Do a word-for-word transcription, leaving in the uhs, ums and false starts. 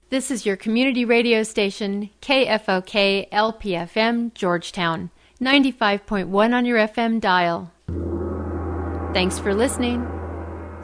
This is your community radio station, K F O K L P F M, Georgetown, ninety-five point one on your F M dial. Thanks for listening.